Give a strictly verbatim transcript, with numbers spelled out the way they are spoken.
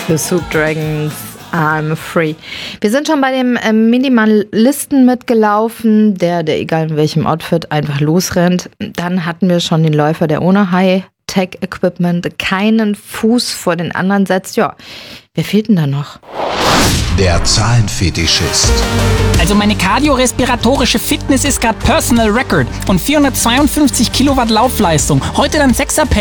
The Soup Dragons, I'm free. Wir sind schon bei dem äh, Minimalisten mitgelaufen, der, der egal in welchem Outfit einfach losrennt. Dann hatten wir schon den Läufer, der ohne High-Tech-Equipment keinen Fuß vor den anderen setzt. Ja, wer fehlt denn da noch? Der Zahlenfetischist. Also meine kardiorespiratorische Fitness ist gerade Personal Record und vierhundertzweiundfünfzig Kilowatt Laufleistung. Heute dann sechser